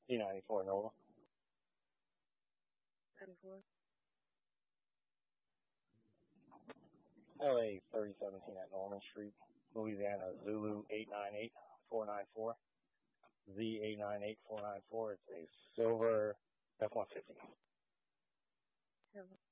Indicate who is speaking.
Speaker 1: E94 Nova. LA 3017 at Norman Street, Louisiana, Zulu 898494. Z898494. It's a silver F-150.